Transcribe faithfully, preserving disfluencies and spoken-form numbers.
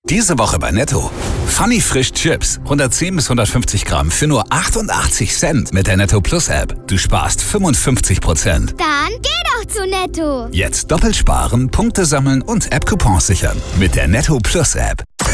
Diese Woche bei Netto. Funny Frisch Chips. hundertzehn bis hundertfünfzig Gramm für nur achtundachtzig Cent mit der Netto Plus App. Du sparst fünfundfünfzig Prozent. Dann geh doch zu Netto. Jetzt doppelt sparen, Punkte sammeln und App-Coupons sichern. Mit der Netto Plus App.